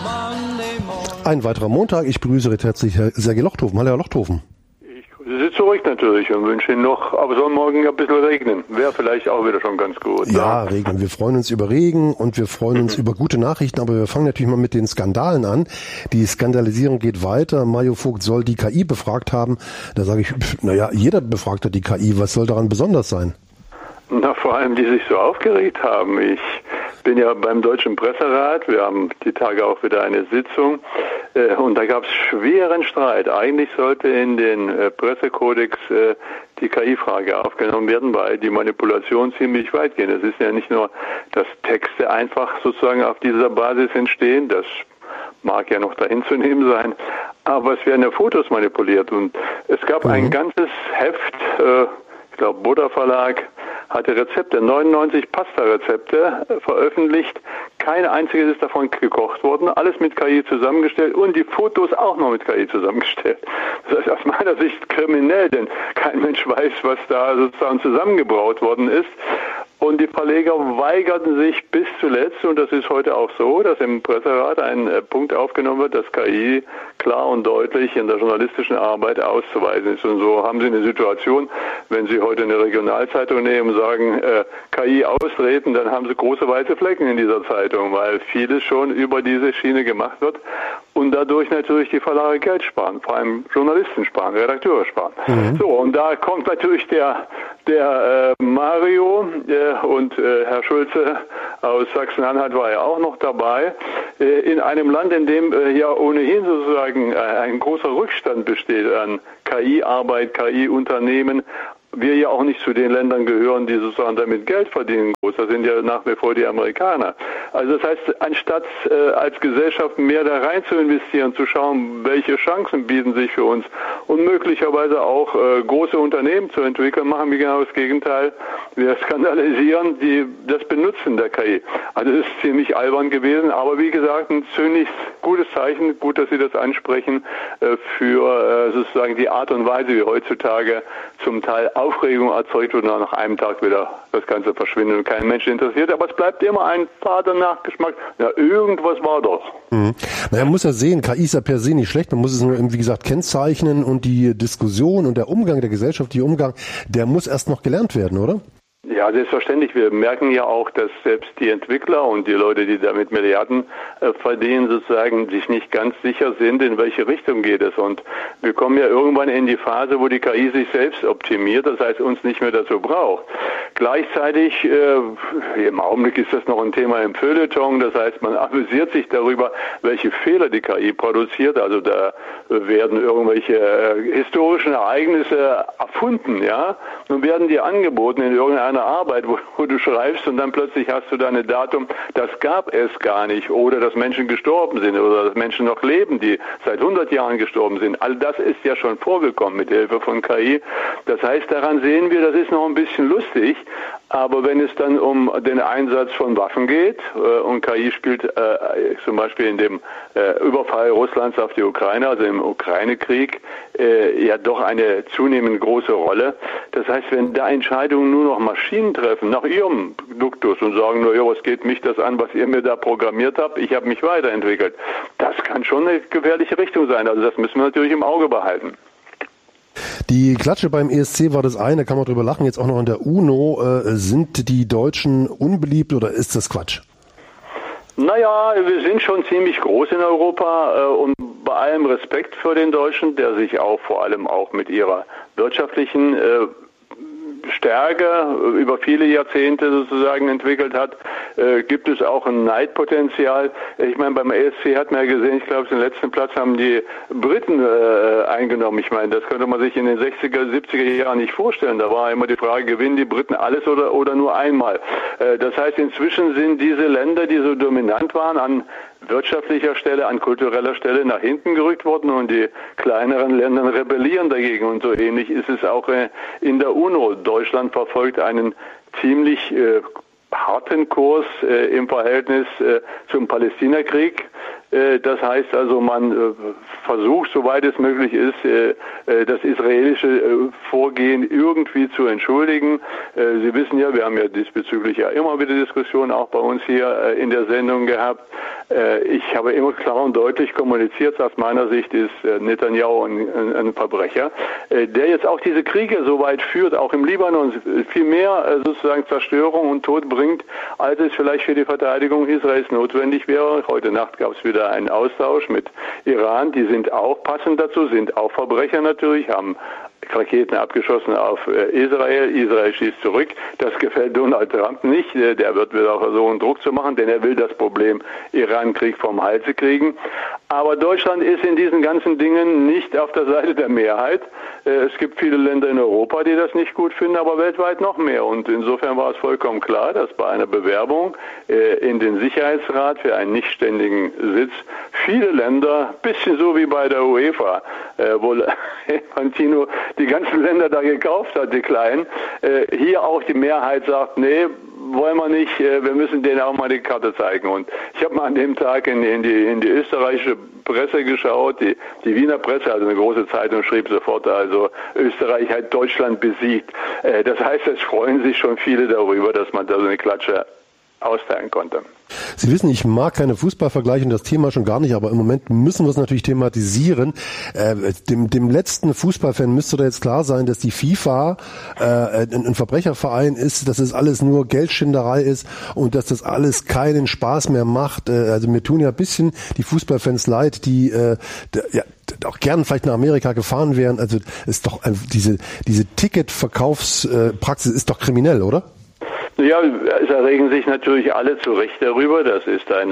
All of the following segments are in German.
Ein weiterer Montag. Ich begrüße recht herzlich Herr Sergej Lochthofen. Hallo, Herr Lochthofen. Ich grüße Sie zurück natürlich und wünsche Ihnen noch, aber soll morgen ein bisschen regnen. Wäre vielleicht auch wieder schon ganz gut. Ja, Regen. Wir freuen uns über Regen und wir freuen uns über gute Nachrichten, aber wir fangen natürlich mal mit den Skandalen an. Die Skandalisierung geht weiter. Mario Vogt soll die KI befragt haben. Da sage ich, naja, jeder befragt hat die KI. Was soll daran besonders sein? Na, vor allem, die sich so aufgeregt haben. Ich bin ja beim Deutschen Presserat. Wir haben die Tage auch wieder eine Sitzung. Und da gab es schweren Streit. Eigentlich sollte in den Pressekodex die KI-Frage aufgenommen werden, weil die Manipulation ziemlich weit geht. Es ist ja nicht nur, dass Texte einfach sozusagen auf dieser Basis entstehen. Das mag ja noch dahin zu nehmen sein. Aber es werden ja Fotos manipuliert. Und es gab ein ganzes Heft, ich glaube, Buddha Verlag, hatte Rezepte, 99 Pasta-Rezepte veröffentlicht. Kein einziges ist davon gekocht worden. Alles mit KI zusammengestellt und die Fotos auch noch mit KI zusammengestellt. Das ist aus meiner Sicht kriminell, denn kein Mensch weiß, was da sozusagen zusammengebraut worden ist. Und die Verleger weigerten sich bis zuletzt, und das ist heute auch so, dass im Presserat ein Punkt aufgenommen wird, dass KI klar und deutlich in der journalistischen Arbeit auszuweisen ist. Und so haben Sie eine Situation, wenn Sie heute eine Regionalzeitung nehmen und sagen, KI austreten, dann haben Sie große weiße Flecken in dieser Zeitung, weil vieles schon über diese Schiene gemacht wird und dadurch natürlich die Verlage Geld sparen, vor allem Journalisten sparen, Redakteure sparen. So, und da kommt natürlich der Mario und Herr Schulze aus Sachsen-Anhalt war ja auch noch dabei, in einem Land, in dem ja ohnehin sozusagen ein großer Rückstand besteht an KI-Arbeit, KI-Unternehmen. Wir ja auch nicht zu den Ländern gehören, die sozusagen damit Geld verdienen. Das sind ja nach wie vor die Amerikaner. Also das heißt, anstatt als Gesellschaft mehr da rein zu investieren, zu schauen, welche Chancen bieten sich für uns und möglicherweise auch große Unternehmen zu entwickeln, machen wir genau das Gegenteil. Wir skandalisieren das Benutzen der KI. Also das ist ziemlich albern gewesen, aber wie gesagt, ein ziemlich gutes Zeichen, gut, dass Sie das ansprechen, für sozusagen die Art und Weise, wie heutzutage zum Teil Aufregung erzeugt wird und nach einem Tag wieder das Ganze verschwindet und kein Mensch interessiert. Aber es bleibt immer ein fader Nachgeschmack. Ja, irgendwas war doch. Mhm. Man muss ja sehen, KI ist ja per se nicht schlecht. Man muss es nur, wie gesagt, kennzeichnen und die Diskussion und der Umgang der gesellschaftliche Umgang, der muss erst noch gelernt werden, oder? Ja, selbstverständlich. Wir merken ja auch, dass selbst die Entwickler und die Leute, die damit Milliarden verdienen, sozusagen sich nicht ganz sicher sind, in welche Richtung geht es. Und wir kommen ja irgendwann in die Phase, wo die KI sich selbst optimiert, das heißt uns nicht mehr dazu braucht. Gleichzeitig, im Augenblick ist das noch ein Thema im Feuilleton, das heißt man amüsiert sich darüber, welche Fehler die KI produziert. Also da werden irgendwelche historischen Ereignisse erfunden, ja, und werden die angeboten in irgendeiner Arbeit, wo du schreibst und dann plötzlich hast du da ein Datum, das gab es gar nicht, oder dass Menschen gestorben sind oder dass Menschen noch leben, die seit 100 Jahren gestorben sind. All das ist ja schon vorgekommen mit Hilfe von KI. Das heißt, daran sehen wir, das ist noch ein bisschen lustig, aber wenn es dann um den Einsatz von Waffen geht, und KI spielt zum Beispiel in dem Überfall Russlands auf die Ukraine, also im Ukraine-Krieg, ja doch eine zunehmend große Rolle. Das heißt, wenn da Entscheidungen nur noch Maschinen treffen, nach ihrem Duktus und sagen, na ja, was geht mich das an, was ihr mir da programmiert habt, ich habe mich weiterentwickelt. Das kann schon eine gefährliche Richtung sein. Also das müssen wir natürlich im Auge behalten. Die Klatsche beim ESC war das eine, kann man drüber lachen, jetzt auch noch an der UNO. Sind die Deutschen unbeliebt oder ist das Quatsch? Naja, wir sind schon ziemlich groß in Europa und bei allem Respekt für den Deutschen, der sich auch vor allem auch mit ihrer wirtschaftlichen Stärke über viele Jahrzehnte sozusagen entwickelt hat, gibt es auch ein Neidpotenzial. Ich meine, beim ESC hat man ja gesehen, ich glaube, den letzten Platz haben die Briten eingenommen. Ich meine, das könnte man sich in den 60er, 70er Jahren nicht vorstellen. Da war immer die Frage, gewinnen die Briten alles oder nur einmal? Das heißt, inzwischen sind diese Länder, die so dominant waren, an wirtschaftlicher Stelle, an kultureller Stelle nach hinten gerückt worden und die kleineren Länder rebellieren dagegen. Und so ähnlich ist es auch in der UNO. Deutschland verfolgt einen ziemlich harten Kurs im Verhältnis zum Palästinakrieg. Das heißt also, man versucht, soweit es möglich ist, das israelische Vorgehen irgendwie zu entschuldigen. Sie wissen ja, wir haben ja diesbezüglich ja immer wieder Diskussionen auch bei uns hier in der Sendung gehabt. Ich habe immer klar und deutlich kommuniziert, aus meiner Sicht ist Netanyahu ein Verbrecher, der jetzt auch diese Kriege so weit führt, auch im Libanon, viel mehr sozusagen Zerstörung und Tod bringt, als es vielleicht für die Verteidigung Israels notwendig wäre. Heute Nacht gab es wieder einen Austausch mit Iran, die sind auch passend dazu, sind auch Verbrecher natürlich, haben Raketen abgeschossen auf Israel. Israel schießt zurück. Das gefällt Donald Trump nicht. Der wird wieder auch versuchen, Druck zu machen, denn er will das Problem Iran-Krieg vom Halse kriegen. Aber Deutschland ist in diesen ganzen Dingen nicht auf der Seite der Mehrheit. Es gibt viele Länder in Europa, die das nicht gut finden, aber weltweit noch mehr. Und insofern war es vollkommen klar, dass bei einer Bewerbung in den Sicherheitsrat für einen nichtständigen Sitz viele Länder, bisschen so wie bei der UEFA, wo Infantino die ganzen Länder da gekauft hat, die Kleinen, hier auch die Mehrheit sagt, nee, wollen wir nicht, wir müssen denen auch mal die Karte zeigen. Und ich habe mal an dem Tag in die österreichische Presse geschaut, die Wiener Presse, also eine große Zeitung, schrieb sofort, also Österreich hat Deutschland besiegt. Das heißt, es freuen sich schon viele darüber, dass man da so eine Klatsche austeilen konnte. Sie wissen, ich mag keine Fußballvergleiche und das Thema schon gar nicht, aber im Moment müssen wir es natürlich thematisieren. Dem letzten Fußballfan müsste da jetzt klar sein, dass die FIFA ein Verbrecherverein ist, dass es alles nur Geldschinderei ist und dass das alles keinen Spaß mehr macht. Also mir tun ja ein bisschen die Fußballfans leid, die auch gern vielleicht nach Amerika gefahren wären. Also ist doch diese Ticketverkaufspraxis ist doch kriminell, oder? Ja, es erregen sich natürlich alle zu Recht darüber. Das ist ein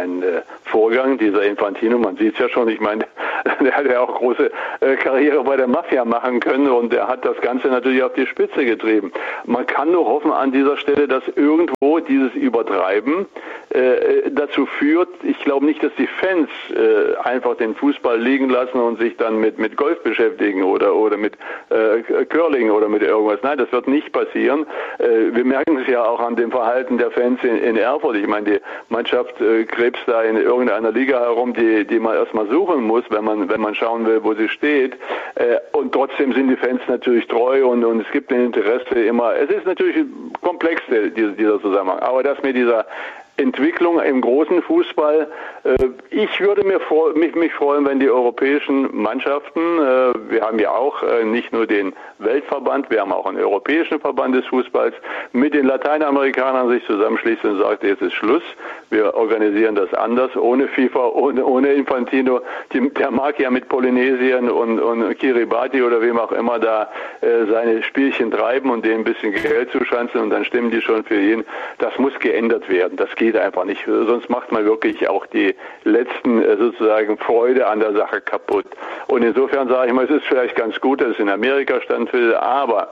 Vorgang, dieser Infantino, man sieht es ja schon, ich meine, der hat ja auch große Karriere bei der Mafia machen können und der hat das Ganze natürlich auf die Spitze getrieben. Man kann nur hoffen an dieser Stelle, dass irgendwo dieses Übertreiben dazu führt, ich glaube nicht, dass die Fans einfach den Fußball liegen lassen und sich dann mit Golf beschäftigen oder mit Curling oder mit irgendwas. Nein, das wird nicht passieren. Wir merken es ja auch an dem Verhalten der Fans in Erfurt. Ich meine, die Mannschaft krebst da in irgendeiner Liga herum, die man erstmal suchen muss, wenn man schauen will, wo sie steht. Und trotzdem sind die Fans natürlich treu und es gibt ein Interesse immer. Es ist natürlich komplex, dieser Zusammenhang. Aber das mit dieser Entwicklung im großen Fußball. Ich würde mich freuen, wenn die europäischen Mannschaften, wir haben ja auch nicht nur den Weltverband, wir haben auch einen europäischen Verband des Fußballs, mit den Lateinamerikanern sich zusammenschließen und sagt, jetzt ist Schluss, wir organisieren das anders, ohne FIFA, ohne Infantino. Der mag ja mit Polynesien und Kiribati oder wem auch immer da seine Spielchen treiben und denen ein bisschen Geld zuschanzen und dann stimmen die schon für ihn. Das muss geändert werden. Das geht einfach nicht. Sonst macht man wirklich auch die letzten sozusagen Freude an der Sache kaputt. Und insofern sage ich mal, es ist vielleicht ganz gut, dass es in Amerika stattfindet, aber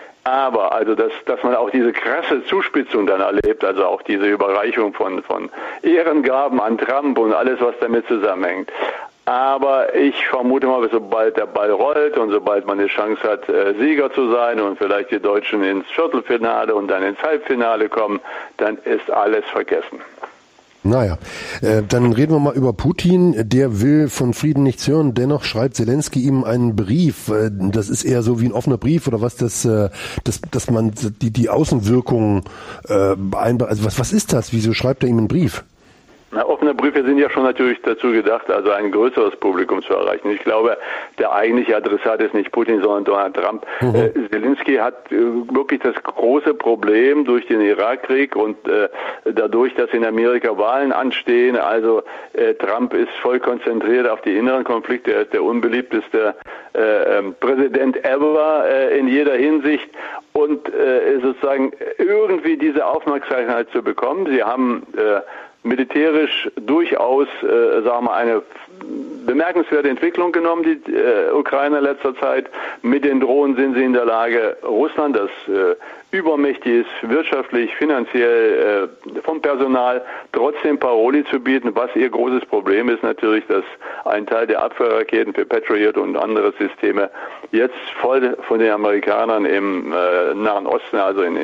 also dass man auch diese krasse Zuspitzung dann erlebt, also auch diese Überreichung von Ehrengaben an Trump und alles, was damit zusammenhängt. Aber ich vermute mal, sobald der Ball rollt und sobald man eine Chance hat, Sieger zu sein und vielleicht die Deutschen ins Viertelfinale und dann ins Halbfinale kommen, dann ist alles vergessen. Naja, dann reden wir mal über Putin. Der will von Frieden nichts hören. Dennoch schreibt Zelensky ihm einen Brief. Das ist eher so wie ein offener Brief oder was, dass man die Außenwirkungen beeinbart. Also was ist das? Wieso schreibt er ihm einen Brief? Na, offene Briefe sind ja schon natürlich dazu gedacht, also ein größeres Publikum zu erreichen. Ich glaube, der eigentliche Adressat ist nicht Putin, sondern Donald Trump. Zelensky hat wirklich das große Problem durch den Irakkrieg und dadurch, dass in Amerika Wahlen anstehen. Also Trump ist voll konzentriert auf die inneren Konflikte. Er ist der unbeliebteste Präsident ever in jeder Hinsicht. Und sozusagen irgendwie diese Aufmerksamkeit zu bekommen. Sie haben militärisch durchaus, sagen wir, eine bemerkenswerte Entwicklung genommen, die Ukrainer in letzter Zeit. Mit den Drohnen sind sie in der Lage, Russland, das übermächtig ist, wirtschaftlich, finanziell, vom Personal, trotzdem Paroli zu bieten. Was ihr großes Problem ist natürlich, dass ein Teil der Abwehrraketen für Patriot und andere Systeme jetzt voll von den Amerikanern im Nahen Osten, also im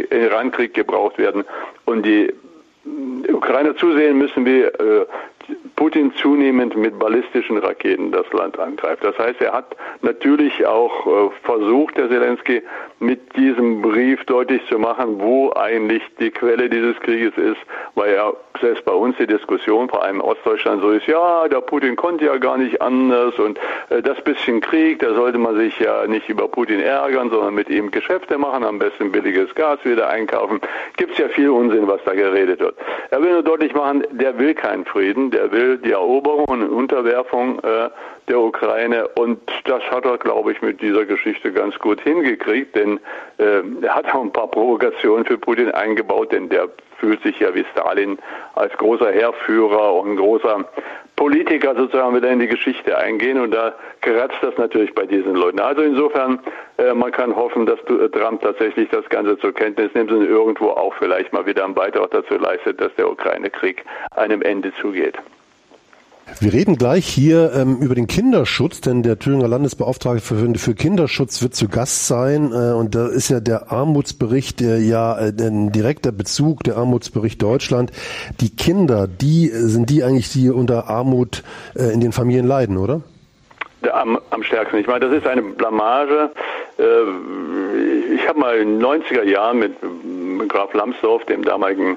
Irankrieg gebraucht werden und die Ukrainer zusehen müssen, wie Putin zunehmend mit ballistischen Raketen das Land angreift. Das heißt, er hat natürlich auch versucht, der Zelensky, mit diesem Brief deutlich zu machen, wo eigentlich die Quelle dieses Krieges ist, weil ja selbst bei uns die Diskussion, vor allem in Ostdeutschland, so ist, ja, der Putin konnte ja gar nicht anders und das bisschen Krieg, da sollte man sich ja nicht über Putin ärgern, sondern mit ihm Geschäfte machen, am besten billiges Gas wieder einkaufen. Gibt's ja viel Unsinn, was da geredet wird. Er will nur deutlich machen, der will keinen Frieden, der will die Eroberung und Unterwerfung der Ukraine, und das hat er, glaube ich, mit dieser Geschichte ganz gut hingekriegt, denn er hat auch ein paar Provokationen für Putin eingebaut, denn der fühlt sich ja wie Stalin als großer Heerführer und großer Politiker sozusagen wieder in die Geschichte eingehen, und da kratzt das natürlich bei diesen Leuten. Also insofern, man kann hoffen, dass Trump tatsächlich das Ganze zur Kenntnis nimmt und irgendwo auch vielleicht mal wieder einen Beitrag dazu leistet, dass der Ukraine-Krieg einem Ende zugeht. Wir reden gleich hier über den Kinderschutz, denn der Thüringer Landesbeauftragte für Kinderschutz wird zu Gast sein, und da ist ja der Armutsbericht ein direkter Bezug, der Armutsbericht Deutschland. Die Kinder, sind die eigentlich, die unter Armut in den Familien leiden, oder? Am stärksten. Ich meine, das ist eine Blamage. Ich habe mal in den 90er Jahren mit Graf Lambsdorff, dem damaligen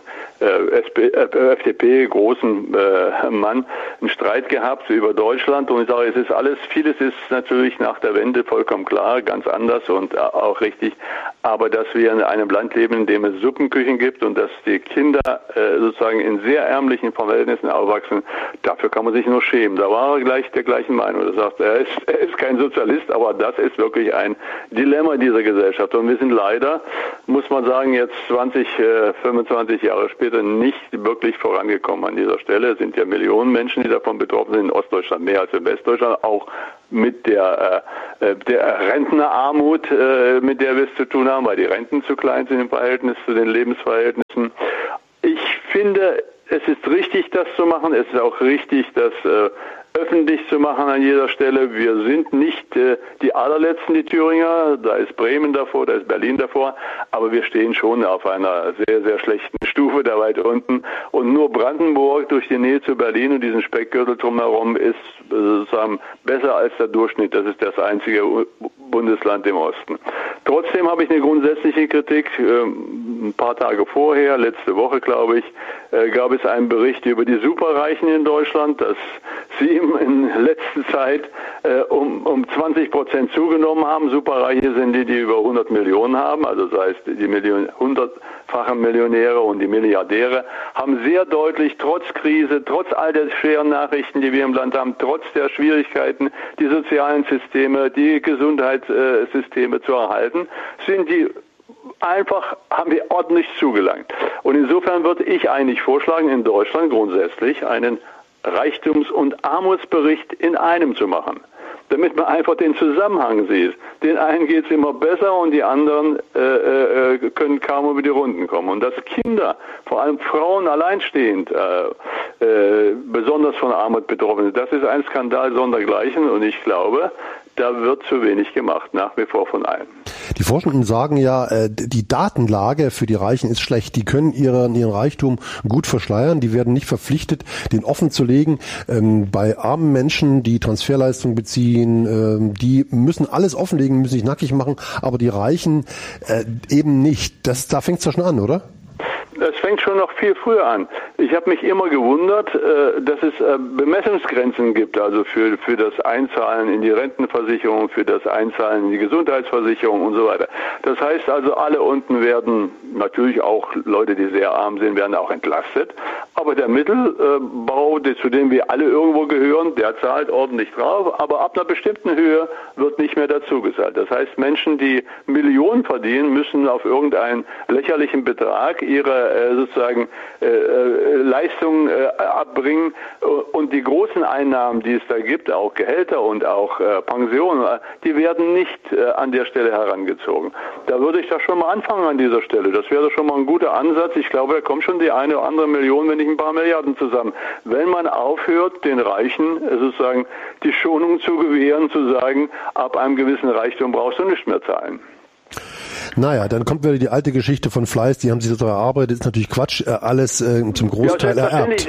FDP-großen Mann, einen Streit gehabt über Deutschland, und ich sage, vieles ist natürlich nach der Wende vollkommen klar, ganz anders und auch richtig, aber dass wir in einem Land leben, in dem es Suppenküchen gibt und dass die Kinder sozusagen in sehr ärmlichen Verhältnissen aufwachsen, dafür kann man sich nur schämen. Da war er gleich der gleichen Meinung. Er sagt, er ist kein Sozialist, aber das ist wirklich ein Dilemma dieser Gesellschaft, und wir sind leider, muss man sagen, jetzt 25 Jahre später nicht wirklich vorangekommen an dieser Stelle. Es sind ja Millionen Menschen, die davon betroffen sind, in Ostdeutschland mehr als in Westdeutschland, auch mit der Rentnerarmut, mit der wir es zu tun haben, weil die Renten zu klein sind im Verhältnis zu den Lebensverhältnissen. Ich finde, es ist richtig, das zu machen. Es ist auch richtig, das öffentlich zu machen an jeder Stelle. Wir sind nicht die allerletzten, die Thüringer. Da ist Bremen davor, da ist Berlin davor. Aber wir stehen schon auf einer sehr, sehr schlechten Stufe da weit unten. Und nur Brandenburg durch die Nähe zu Berlin und diesen Speckgürtel drumherum ist sozusagen besser als der Durchschnitt. Das ist das einzige Bundesland im Osten. Trotzdem habe ich eine grundsätzliche Kritik. Ein paar Tage vorher, letzte Woche glaube ich, gab es einen Bericht über die Superreichen in Deutschland, dass sie in letzter Zeit um 20% zugenommen haben. Superreiche sind die über 100 Millionen haben, also das heißt die 100-fachen Millionäre und die Milliardäre, haben sehr deutlich trotz Krise, trotz all der schweren Nachrichten, die wir im Land haben, trotz der Schwierigkeiten, die sozialen Systeme, die Gesundheitssysteme zu erhalten, haben wir ordentlich zugelangt. Und insofern würde ich eigentlich vorschlagen, in Deutschland grundsätzlich einen Reichtums- und Armutsbericht in einem zu machen, damit man einfach den Zusammenhang sieht. Den einen geht es immer besser und die anderen können kaum über die Runden kommen. Und dass Kinder, vor allem Frauen alleinstehend, besonders von Armut betroffen sind, das ist ein Skandal sondergleichen, und ich glaube, da wird zu wenig gemacht, nach wie vor von allen. Die Forschenden sagen ja, die Datenlage für die Reichen ist schlecht. Die können ihren Reichtum gut verschleiern. Die werden nicht verpflichtet, den offen zu legen. Bei armen Menschen, die Transferleistungen beziehen, die müssen alles offenlegen, müssen sich nackig machen. Aber die Reichen eben nicht. Da fängt es ja schon an, oder? Das fängt schon noch viel früher an. Ich habe mich immer gewundert, dass es Bemessungsgrenzen gibt, also für das Einzahlen in die Rentenversicherung, für das Einzahlen in die Gesundheitsversicherung und so weiter. Das heißt also, alle unten werden, natürlich auch Leute, die sehr arm sind, werden auch entlastet. Aber der Mittelbau, zu dem wir alle irgendwo gehören, der zahlt ordentlich drauf, aber ab einer bestimmten Höhe wird nicht mehr dazu gezahlt. Das heißt, Menschen, die Millionen verdienen, müssen auf irgendeinen lächerlichen Betrag ihre sozusagen Leistungen abbringen, und die großen Einnahmen, die es da gibt, auch Gehälter und auch Pensionen, die werden nicht an der Stelle herangezogen. Da würde ich doch schon mal anfangen an dieser Stelle. Das wäre schon mal ein guter Ansatz. Ich glaube, da kommt schon die eine oder andere Million, wenn nicht ein paar Milliarden zusammen. Wenn man aufhört, den Reichen sozusagen die Schonung zu gewähren, zu sagen, ab einem gewissen Reichtum brauchst du nicht mehr zahlen. Naja, dann kommt wieder die alte Geschichte von Fleiß, die haben sich so erarbeitet, ist natürlich Quatsch, alles zum Großteil ererbt.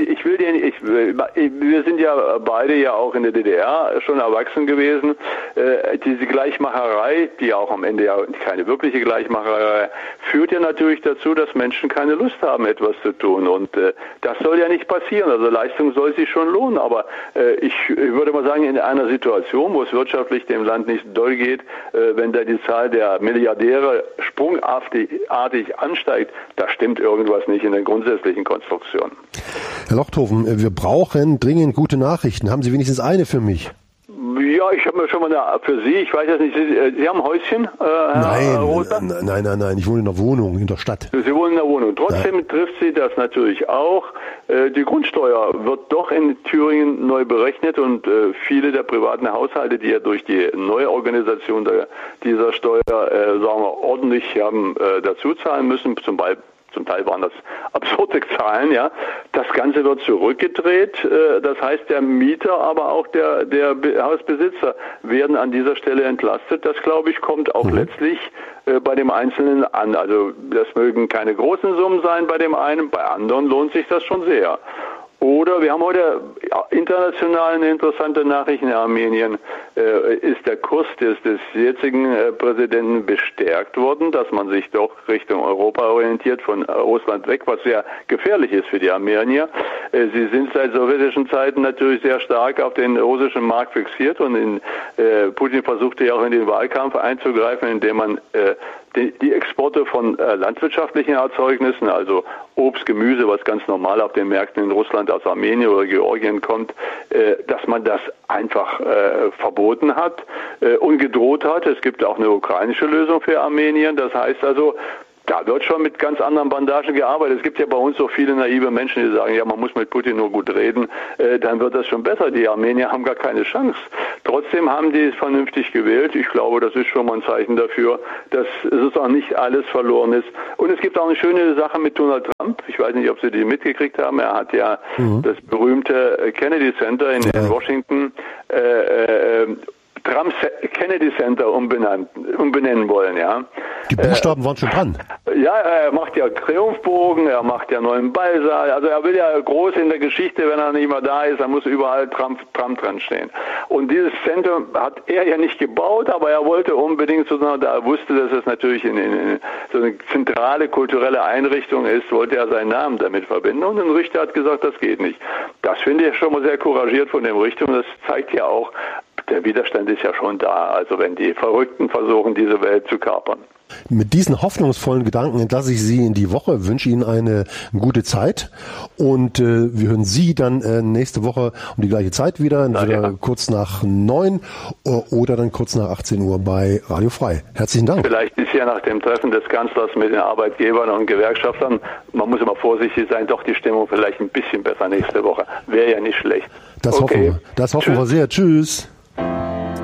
Wir sind ja beide ja auch in der DDR schon erwachsen gewesen. Diese Gleichmacherei, die auch am Ende ja keine wirkliche Gleichmacherei, führt ja natürlich dazu, dass Menschen keine Lust haben, etwas zu tun. Und das soll ja nicht passieren. Also Leistung soll sich schon lohnen. Aber ich würde mal sagen, in einer Situation, wo es wirtschaftlich dem Land nicht doll geht, wenn da die Zahl der Milliardäre sprungartig ansteigt, da stimmt irgendwas nicht in der grundsätzlichen Konstruktion. Herr Lochthofen, wir brauchen dringend gute Nachrichten. Haben Sie wenigstens eine für mich? Ja, ich habe mir schon mal für Sie, ich weiß jetzt nicht, Sie haben ein Häuschen, Herr Rother? Nein, ich wohne in einer Wohnung in der Stadt. Sie wohnen in einer Wohnung. Trotzdem trifft Sie das natürlich auch. Die Grundsteuer wird doch in Thüringen neu berechnet und viele der privaten Haushalte, die ja durch die Neuorganisation dieser Steuer, sagen wir, ordentlich haben dazu zahlen müssen, zum Teil waren das absurde Zahlen, ja. Das Ganze wird zurückgedreht. Das heißt, der Mieter, aber auch der Hausbesitzer werden an dieser Stelle entlastet. Das, glaube ich, kommt auch letztlich bei dem Einzelnen an. Also das mögen keine großen Summen sein bei dem einen, bei anderen lohnt sich das schon sehr. Oder wir haben heute international eine interessante Nachricht in Armenien. Ist der Kurs des jetzigen Präsidenten bestärkt worden, dass man sich doch Richtung Europa orientiert, von Russland weg, was sehr gefährlich ist für die Armenier. Sie sind seit sowjetischen Zeiten natürlich sehr stark auf den russischen Markt fixiert und Putin versuchte ja auch in den Wahlkampf einzugreifen, indem man die Exporte von landwirtschaftlichen Erzeugnissen, also Obst, Gemüse, was ganz normal auf den Märkten in Russland aus Armenien oder Georgien kommt, dass man das einfach verboten hat und gedroht hat. Es gibt auch eine ukrainische Lösung für Armenien. Das heißt also, da wird schon mit ganz anderen Bandagen gearbeitet. Es gibt ja bei uns so viele naive Menschen, die sagen, ja, man muss mit Putin nur gut reden, dann wird das schon besser. Die Armenier haben gar keine Chance. Trotzdem haben die es vernünftig gewählt. Ich glaube, das ist schon mal ein Zeichen dafür, dass es auch nicht alles verloren ist. Und es gibt auch eine schöne Sache mit Donald Trump. Ich weiß nicht, ob Sie die mitgekriegt haben. Er hat ja das berühmte Kennedy Center in Washington Trump Kennedy Center umbenennen wollen, ja. Die Buchstaben waren schon dran. Ja, er macht ja Triumphbogen, er macht ja neuen Ballsaal, also er will ja groß in der Geschichte, wenn er nicht mehr da ist, dann muss überall Trump dran stehen. Und dieses Zentrum hat er ja nicht gebaut, aber er wollte unbedingt, da er wusste, dass es natürlich in so eine zentrale kulturelle Einrichtung ist, wollte er seinen Namen damit verbinden und ein Richter hat gesagt, das geht nicht. Das finde ich schon mal sehr couragiert von dem Richter und das zeigt ja auch, der Widerstand ist ja schon da, also wenn die Verrückten versuchen, diese Welt zu kapern. Mit diesen hoffnungsvollen Gedanken entlasse ich Sie in die Woche, wünsche Ihnen eine gute Zeit und wir hören Sie dann nächste Woche um die gleiche Zeit wieder, entweder kurz nach 9 oder dann kurz nach 18 Uhr bei Radio Frei. Herzlichen Dank. Vielleicht ist ja nach dem Treffen des Kanzlers mit den Arbeitgebern und Gewerkschaftern, man muss immer vorsichtig sein, doch die Stimmung vielleicht ein bisschen besser nächste Woche. Wäre ja nicht schlecht. Das hoffen wir sehr. Tschüss.